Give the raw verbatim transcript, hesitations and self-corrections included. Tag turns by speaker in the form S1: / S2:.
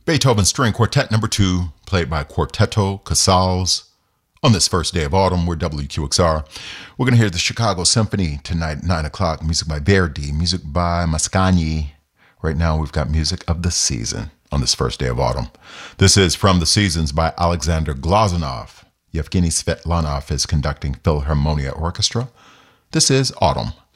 S1: Beethoven String Quartet number two, played by Quartetto Casals. On this first day of autumn, we're W Q X R. We're going to hear the Chicago Symphony tonight at nine o'clock, music by Verdi, music by Mascagni. Right now, we've got music of the season on this first day of autumn. This is From the Seasons by Alexander Glazunov. Yevgeny Svetlanov is conducting Philharmonia Orchestra. This is Autumn.